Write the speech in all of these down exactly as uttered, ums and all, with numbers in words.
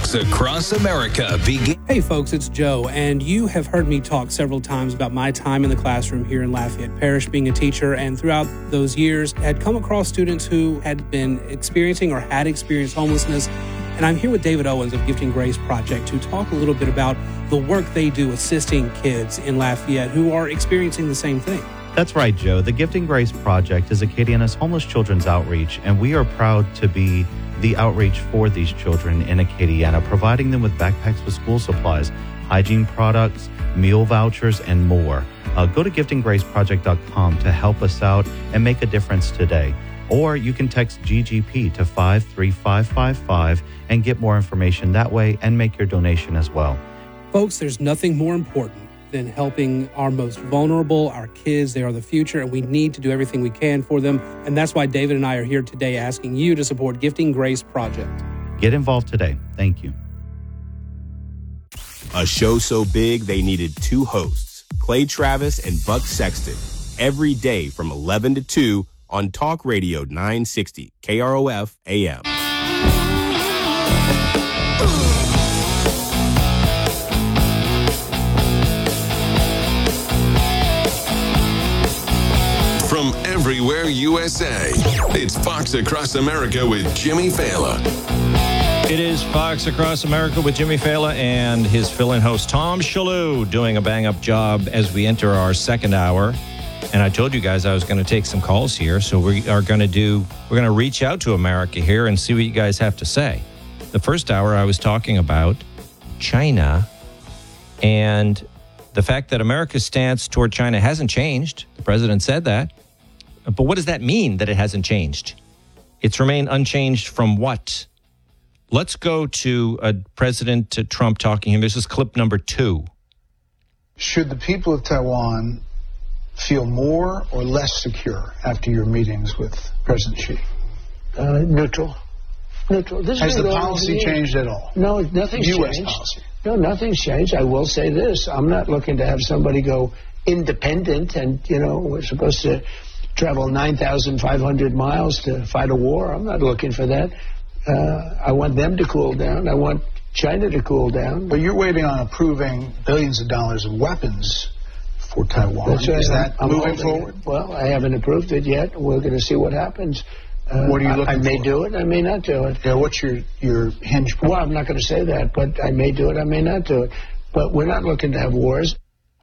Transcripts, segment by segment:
Fox Across America begin. Hey folks, it's Joe, and you have heard me talk several times about my time in the classroom here in Lafayette Parish being a teacher, and throughout those years had come across students who had been experiencing or had experienced homelessness. And I'm here with David Owens of Gifting Grace Project to talk a little bit about the work they do assisting kids in Lafayette who are experiencing the same thing. That's right, Joe. The Gifting Grace Project is Acadiana's homeless children's outreach, and we are proud to be the outreach for these children in Acadiana, providing them with backpacks with school supplies, hygiene products, meal vouchers, and more. Uh, go to gifting grace project dot com to help us out and make a difference today. Or you can text G G P to five three five five five and get more information that way and make your donation as well. Folks, there's nothing more important than helping our most vulnerable, our kids. They are the future, and we need to do everything we can for them. And that's why David and I are here today asking you to support Gifting Grace Project. Get involved today. Thank you. A show so big they needed two hosts, Clay Travis and Buck Sexton, every day from eleven to two on Talk Radio nine sixty K R O F A M. From everywhere U S A, it's Fox Across America with Jimmy Fallon. It is Fox Across America with Jimmy Fallon and his fill-in host, Tom Shalhoub, doing a bang-up job as we enter our second hour. And I told you guys I was going to take some calls here, so we are going to do, we're going to reach out to America here and see what you guys have to say. The first hour I was talking about China and the fact that America's stance toward China hasn't changed. The president said that. But what does that mean, that it hasn't changed? It's remained unchanged from what? Let's go to uh, President Trump talking here. This is clip number two. Should the people of Taiwan feel more or less secure after your meetings with President Xi? Uh, neutral. Neutral. This Has is the policy changed at all? No, nothing's U S changed. policy. No, nothing's changed. I will say this. I'm not looking to have somebody go independent and, you know, we're supposed to travel nine thousand five hundred miles to fight a war. I'm not looking for that. Uh, I want them to cool down. I want China to cool down. But you're waiting on approving billions of dollars of weapons for Taiwan. That's right. Is that I'm moving holding forward? it. Well, I haven't approved it yet. We're going to see what happens. Uh, What are you I- looking I may for? do it. I may not do it. Yeah, what's your, your hinge point? Well, I'm not going to say that, but I may do it. I may not do it. But we're not looking to have wars.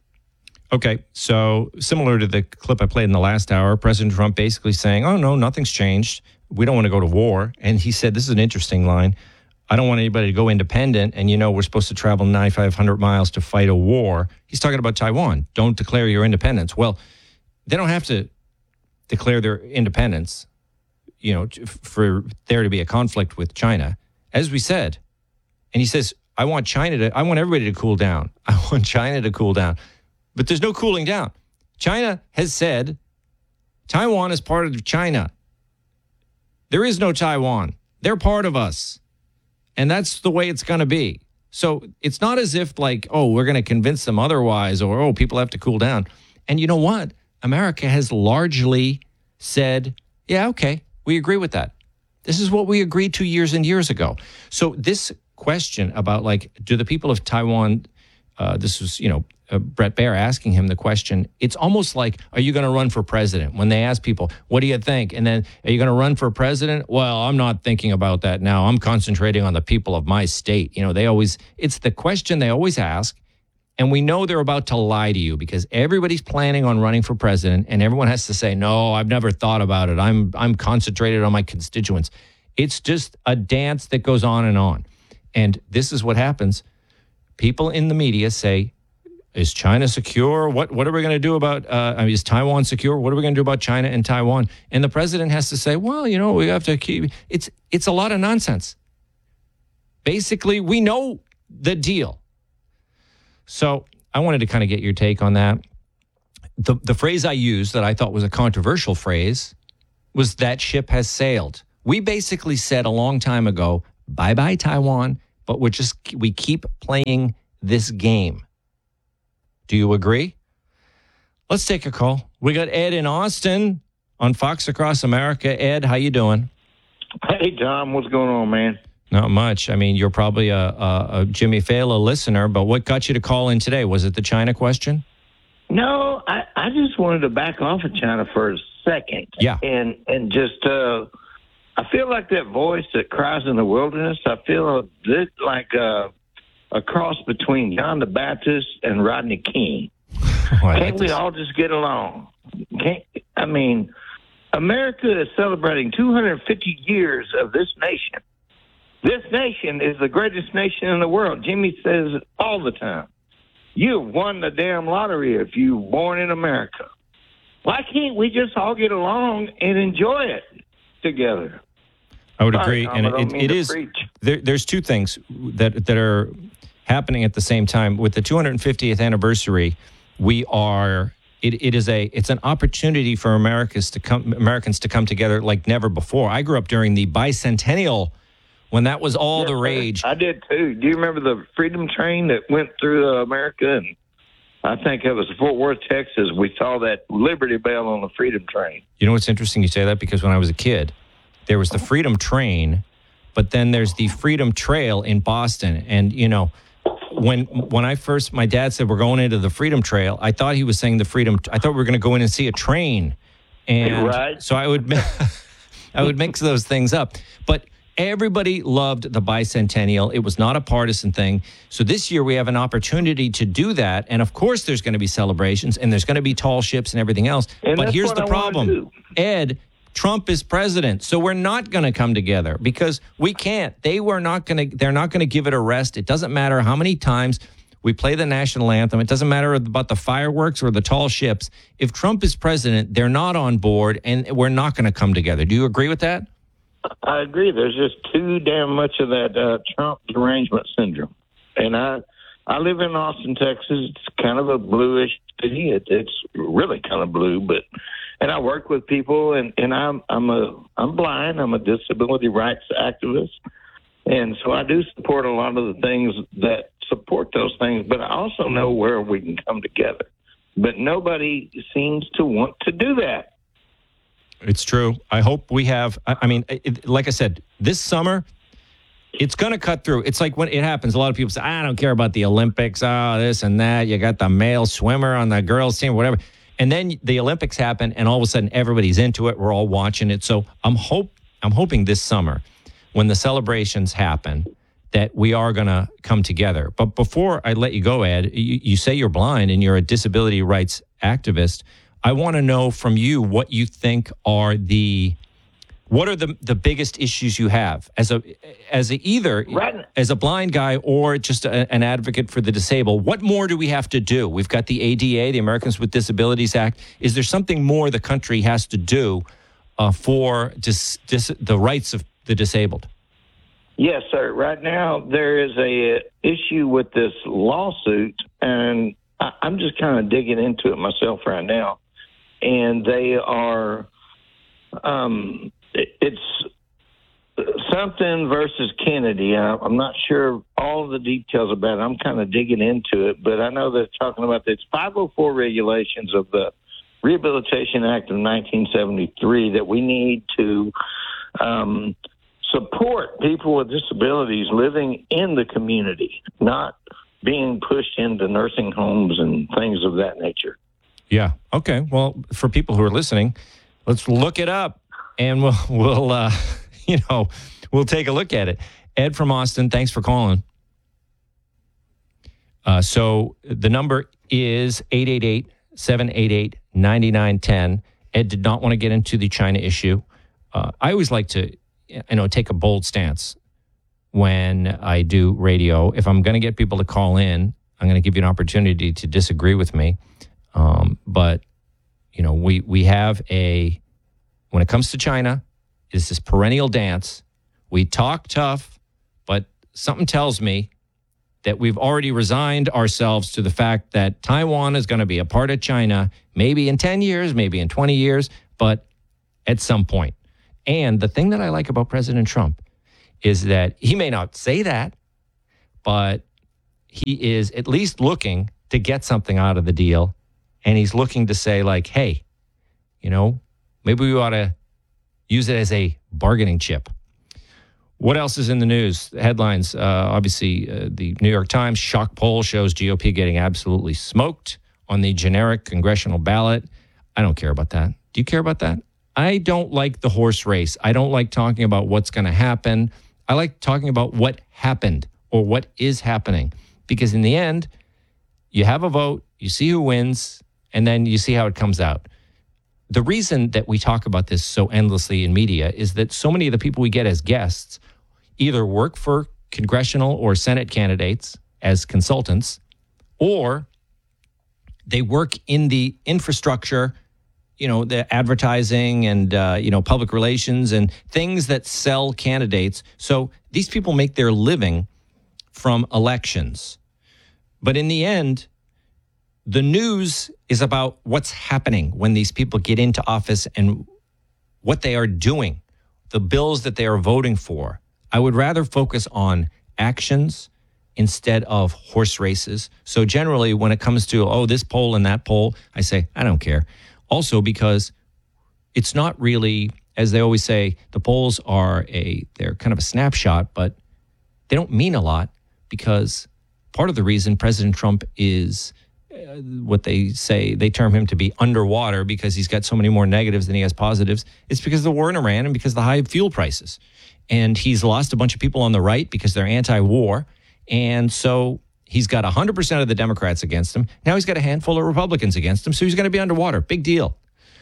Okay, so similar to the clip I played in the last hour, President Trump basically saying, oh, no, nothing's changed. We don't want to go to war. And he said, this is an interesting line. I don't want anybody to go independent. And, you know, we're supposed to travel nine thousand five hundred miles to fight a war. He's talking about Taiwan. Don't declare your independence. Well, they don't have to declare their independence, you know, for there to be a conflict with China. As we said, and he says, I want China to, I want everybody to cool down. I want China to cool down. But there's no cooling down. China has said Taiwan is part of China. There is no Taiwan. They're part of us. And that's the way it's going to be. So it's not as if like, oh, we're going to convince them otherwise, or, oh, people have to cool down. And you know what? America has largely said, yeah, okay, we agree with that. This is what we agreed to years and years ago. So this question about like, do the people of Taiwan, uh, this was, you know, uh, Brett Baer asking him the question, it's almost like, are you going to run for president? When they ask people, what do you think? And then, are you going to run for president? Well, I'm not thinking about that now. I'm concentrating on the people of my state. You know, they always, it's the question they always ask. And we know they're about to lie to you because everybody's planning on running for president and everyone has to say, no, I've never thought about it. I'm I'm concentrated on my constituents. It's just a dance that goes on and on. And this is what happens. People in the media say, is China secure? What what are we going to do about, uh, I mean, is Taiwan secure? What are we going to do about China and Taiwan? And the president has to say, well, you know, we have to keep, it's it's a lot of nonsense. Basically, we know the deal. So I wanted to kind of get your take on that. The the phrase I used that I thought was a controversial phrase was that ship has sailed. We basically said a long time ago, bye-bye Taiwan, but we're just, we keep playing this game. Do you agree? Let's take a call. We got Ed in Austin on Fox Across America. Ed, how you doing? Hey, Tom, what's going on, man? Not much. I mean, you're probably a, a, a Jimmy Fallon listener, but what got you to call in today? Was it the China question? No, I, I just wanted to back off of China for a second. Yeah. And, and just, uh, I feel like that voice that cries in the wilderness. I feel a bit like a, a cross between John the Baptist and Rodney King. Oh, I Can't like we this. all just get along? Can't, I mean, America is celebrating two hundred fifty years of this nation. This nation is the greatest nation in the world. Jimmy says it all the time. You've won the damn lottery if you were born in America. Why can't we just all get along and enjoy it together? I would Sorry, agree, Tom, and I don't it, mean it to is. preach. There, there's two things that that are happening at the same time. With the two hundred fiftieth anniversary, we are. It, it is a. It's an opportunity for Americans to come. Americans to come together like never before. I grew up during the bicentennial, when that was all Yes, the sir. rage. I did too. Do you remember the Freedom Train that went through uh, America? And I think it was Fort Worth, Texas. We saw that Liberty Bell on the Freedom Train. You know what's interesting? You say that because when I was a kid, there was the Freedom Train, but then there's the Freedom Trail in Boston. And, you know, when when I first, my dad said we're going into the Freedom Trail, I thought he was saying the Freedom, I thought we were going to go in and see a train. And Right. so I would, I would mix those things up. But everybody loved the bicentennial. It was not a partisan thing. So this year we have an opportunity to do that. And of course there's going to be celebrations and there's going to be tall ships and everything else. And but that's here's what the I wanna problem. do. Ed, Trump is president. So we're not going to come together because we can't. They were not going to, they're not going to give it a rest. It doesn't matter how many times we play the national anthem. It doesn't matter about the fireworks or the tall ships. If Trump is president, they're not on board and we're not going to come together. Do you agree with that? I agree. There's just too damn much of that uh, Trump derangement syndrome. And I I live in Austin, Texas. It's kind of a bluish city. It, it's really kind of blue, but and I work with people, and, and I'm I'm a I'm blind. I'm a disability rights activist, and so I do support a lot of the things that support those things. But I also know where we can come together. But nobody seems to want to do that. It's true. I hope we have, I I mean, it, like I said, this summer, it's going to cut through. It's like when it happens, a lot of people say, I don't care about the Olympics, oh, this and that. You got the male swimmer on the girls' team, whatever. And then the Olympics happen, and all of a sudden, everybody's into it. We're all watching it. So I'm hope I'm hoping this summer, when the celebrations happen, that we are going to come together. But before I let you go, Ed, you, you say you're blind and you're a disability rights activist. I want to know from you what you think are the what are the, the biggest issues you have as a as a either Right. as a blind guy or just a, an advocate for the disabled. What more do we have to do? We've got the A D A, the Americans with Disabilities Act. Is there something more the country has to do uh, for dis, dis, the rights of the disabled? Yes, sir. Right now, there is a uh, issue with this lawsuit, and I, I'm just kind of digging into it myself right now. And they are, um, it, it's something versus Kennedy. I, I'm not sure all the details about it. I'm kind of digging into it, but I know they're talking about it's five oh four regulations of the Rehabilitation Act of nineteen seventy-three that we need to um, support people with disabilities living in the community, not being pushed into nursing homes and things of that nature. Yeah. Okay. Well, for people who are listening, let's look it up, and we'll we'll uh, you know we'll take a look at it. Ed from Austin, thanks for calling. Uh, so the number is eight eight eight, seven eight eight, nine nine one zero. Ed did not want to get into the China issue. Uh, I always like to, you know, take a bold stance when I do radio. If I'm going to get people to call in, I'm going to give you an opportunity to disagree with me. Um, but, you know, we, we have a, when it comes to China, it's this perennial dance. We talk tough, but something tells me that we've already resigned ourselves to the fact that Taiwan is going to be a part of China, maybe in ten years, maybe in twenty years, but at some point. And the thing that I like about President Trump is that he may not say that, but he is at least looking to get something out of the deal. And he's looking to say, like, hey, you know, maybe we ought to use it as a bargaining chip. What else is in the news? Headlines. Uh, obviously, uh, the New York Times shock poll shows G O P getting absolutely smoked on the generic congressional ballot. I don't care about that. Do you care about that? I don't like the horse race. I don't like talking about what's going to happen. I like talking about what happened or what is happening. Because in the end, you have a vote, you see who wins, and then you see how it comes out. The reason that we talk about this so endlessly in media is that so many of the people we get as guests either work for congressional or Senate candidates as consultants, or they work in the infrastructure, you know, the advertising and, uh, you know, public relations and things that sell candidates. So these people make their living from elections. But in the end, the news is about what's happening when these people get into office and what they are doing, the bills that they are voting for. I would rather focus on actions instead of horse races. So generally, when it comes to, oh, this poll and that poll, I say, I don't care. Also because it's not really, as they always say, the polls are a, they're kind of a snapshot, but they don't mean a lot because part of the reason President Trump is uh, what they say, they term him to be underwater because he's got so many more negatives than he has positives. It's because of the war in Iran and because of the high fuel prices. And he's lost a bunch of people on the right because they're anti-war. And so he's got one hundred percent of the Democrats against him. Now he's got a handful of Republicans against him. So he's going to be underwater. Big deal.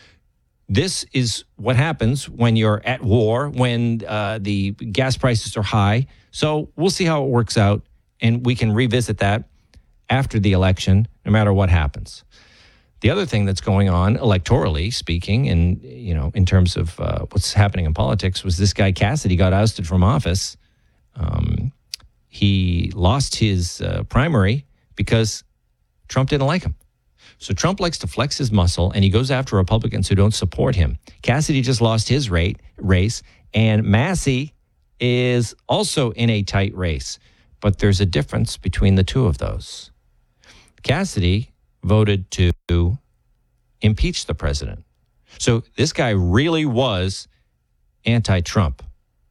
This is what happens when you're at war, when uh, the gas prices are high. So we'll see how it works out. And we can revisit that after the election, no matter what happens. The other thing that's going on electorally speaking, and you know, in terms of uh, what's happening in politics, was this guy Cassidy got ousted from office. Um, he lost his uh, primary because Trump didn't like him. So Trump likes to flex his muscle, and he goes after Republicans who don't support him. Cassidy just lost his rate, race, and Massey is also in a tight race. But there's a difference between the two of those. Cassidy voted to impeach the president. So this guy really was anti-Trump.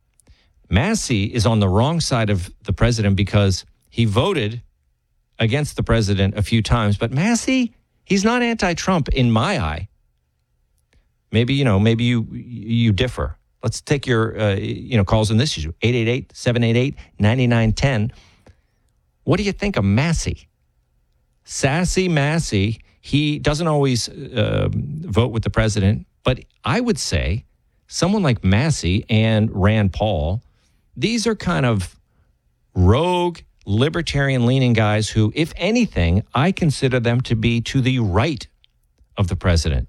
Massey is on the wrong side of the president because he voted against the president a few times. But Massey, he's not anti-Trump in my eye. Maybe, you know, maybe you you differ. Let's take your, uh, you know, calls on this issue. eight eight eight, seven eight eight, nine nine one zero. What do you think of Massey? Sassy Massey, he doesn't always uh, vote with the president, but I would say someone like Massey and Rand Paul, these are kind of rogue, libertarian-leaning guys who, if anything, I consider them to be to the right of the president.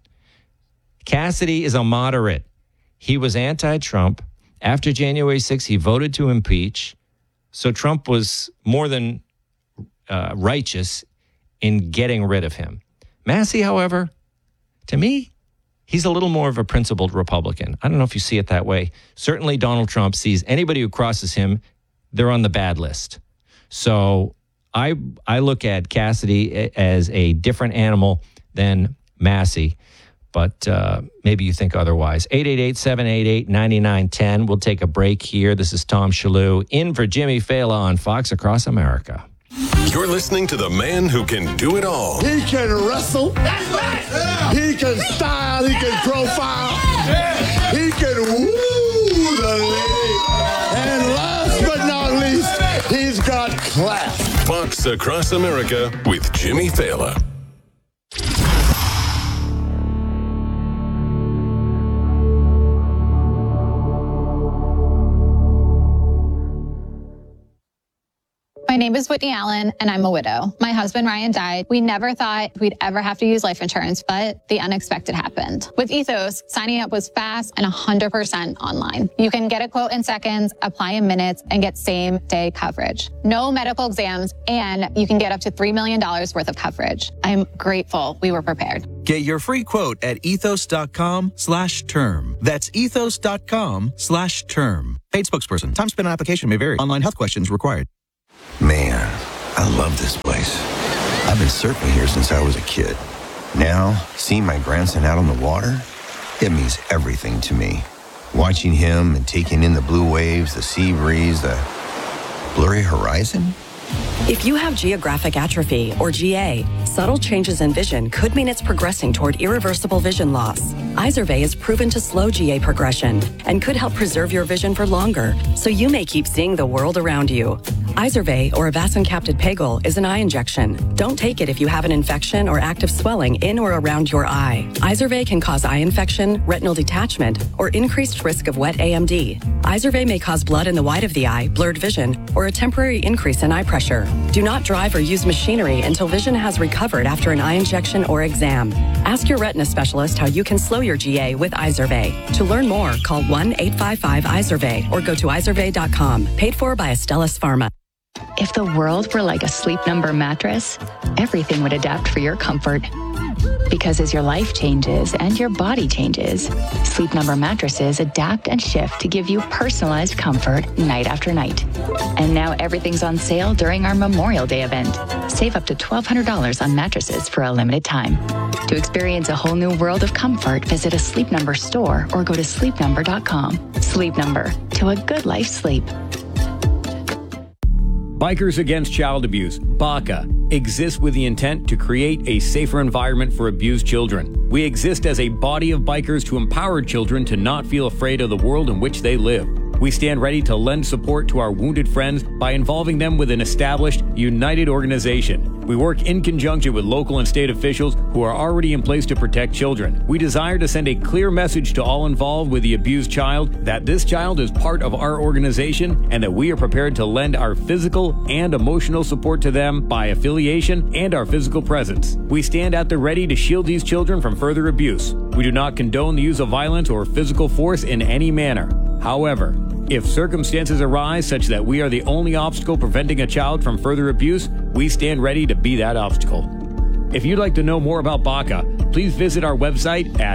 Cassidy is a moderate. He was anti-Trump. After January sixth, he voted to impeach. So Trump was more than uh, righteous in getting rid of him. Massey, however, to me, he's a little more of a principled Republican. I don't know if you see it that way. Certainly Donald Trump sees anybody who crosses him, they're on the bad list. So I I look at Cassidy as a different animal than Massey. But uh, maybe you think otherwise. eight eight eight, seven eight eight, nine nine one zero. We'll take a break here. This is Tom Shalhoub in for Jimmy Fallon on Fox Across America. You're listening to the man who can do it all. He can wrestle. That's right. Yeah. He can style. He can profile. Yeah. He can woo the lady. And last but not least, he's got class. Fox Across America with Jimmy Fallon. My name is Whitney Allen, and I'm a widow. My husband, Ryan, died. We never thought we'd ever have to use life insurance, but the unexpected happened. With Ethos, signing up was fast and one hundred percent online. You can get a quote in seconds, apply in minutes, and get same-day coverage. No medical exams, and you can get up to three million dollars worth of coverage. I'm grateful we were prepared. Get your free quote at ethos.com slash term. That's ethos.com slash term. Paid spokesperson. Time spent on application may vary. Online health questions required. Man, I love this place. I've been surfing here since I was a kid. Now, seeing my grandson out on the water, it means everything to me. Watching him and taking in the blue waves, the sea breeze, the blurry horizon? If you have geographic atrophy, or G A, subtle changes in vision could mean it's progressing toward irreversible vision loss. Izervay is proven to slow G A progression and could help preserve your vision for longer, so you may keep seeing the world around you. Izervay, or avacincaptad pegol, is an eye injection. Don't take it if you have an infection or active swelling in or around your eye. Izervay can cause eye infection, retinal detachment, or increased risk of wet A M D. Izervay may cause blood in the white of the eye, blurred vision, or a temporary increase in eye pressure. Do not drive or use machinery until vision has recovered after an eye injection or exam. Ask your retina specialist how you can slow your G A with Izervay. To learn more, call one eight five five Izervay or go to izervay dot com. Paid for by Astellas Pharma. If the world were like a Sleep Number mattress, everything would adapt for your comfort. Because as your life changes and your body changes, Sleep Number mattresses adapt and shift to give you personalized comfort night after night. And now everything's on sale during our Memorial Day event. Save up to twelve hundred dollars on mattresses for a limited time. To experience a whole new world of comfort, visit a Sleep Number store or go to sleep number dot com. Sleep Number, to a good life sleep. Bikers Against Child Abuse, B A C A, exists with the intent to create a safer environment for abused children. We exist as a body of bikers to empower children to not feel afraid of the world in which they live. We stand ready to lend support to our wounded friends by involving them with an established, united organization. We work in conjunction with local and state officials who are already in place to protect children. We desire to send a clear message to all involved with the abused child that this child is part of our organization and that we are prepared to lend our physical and emotional support to them by affiliation and our physical presence. We stand at the ready to shield these children from further abuse. We do not condone the use of violence or physical force in any manner. However, if circumstances arise such that we are the only obstacle preventing a child from further abuse, we stand ready to be that obstacle. If you'd like to know more about B A C A, please visit our website at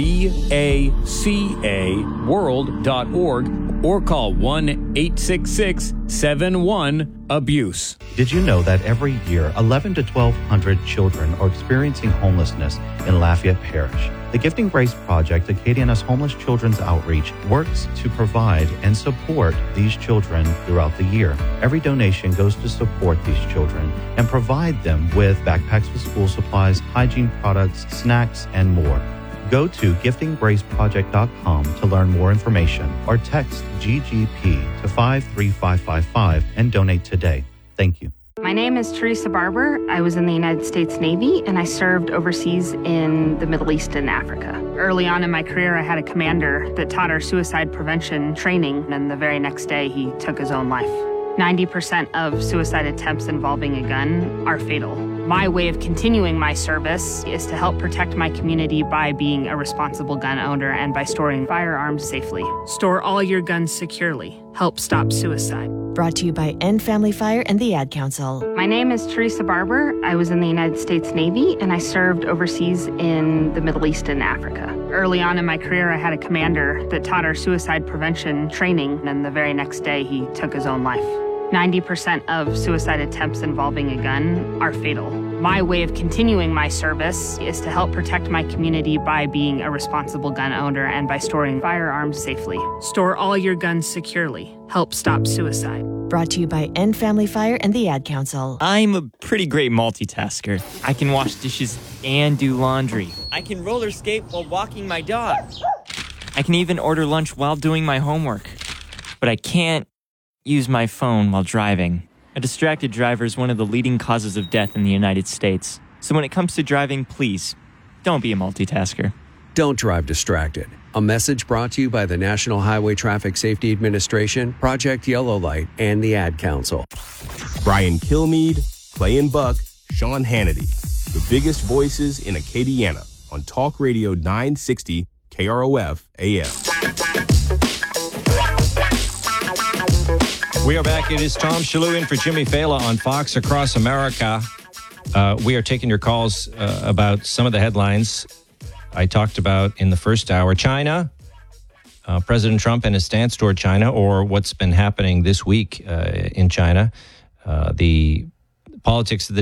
baca world dot org or call one eight six six seven one abuse. Did you know that every year eleven to twelve hundred children are experiencing homelessness in Lafayette Parish? The Gifting Grace Project, Acadiana's homeless children's outreach, works to provide and support these children throughout the year. Every donation goes to support these children and provide them with backpacks with school supplies, hygiene products, snacks, and more. Go to gifting grace project dot com to learn more information or text G G P to five three five five five and donate today. Thank you. My name is Teresa Barber. I was in the United States Navy and I served overseas in the Middle East and Africa. Early on in my career, I had a commander that taught our suicide prevention training, and the very next day he took his own life. ninety percent of suicide attempts involving a gun are fatal. My way of continuing my service is to help protect my community by being a responsible gun owner and by storing firearms safely. Store all your guns securely. Help stop suicide. Brought to you by End Family Fire and the Ad Council. My name is Teresa Barber. I was in the United States Navy and I served overseas in the Middle East and Africa. Early on in my career, I had a commander that taught our suicide prevention training, and the very next day he took his own life. ninety percent of suicide attempts involving a gun are fatal. My way of continuing my service is to help protect my community by being a responsible gun owner and by storing firearms safely. Store all your guns securely. Help stop suicide. Brought to you by End Family Fire and the Ad Council. I'm a pretty great multitasker. I can wash dishes and do laundry. I can roller skate while walking my dog. I can even order lunch while doing my homework. But I can't use my phone while driving. A distracted driver is one of the leading causes of death in the United States. So when it comes to driving, please, don't be a multitasker. Don't drive distracted. A message brought to you by the National Highway Traffic Safety Administration, Project Yellow Light, and the Ad Council. Brian Kilmeade, Clay and Buck, Sean Hannity. The biggest voices in Acadiana on Talk Radio nine sixty K R O F A M. We are back. It is Tom Shalhoub in for Jimmy Fela on Fox Across America. Uh, we are taking your calls uh, about some of the headlines I talked about in the first hour. China, uh, President Trump and his stance toward China, or what's been happening this week uh, in China. Uh, the politics of the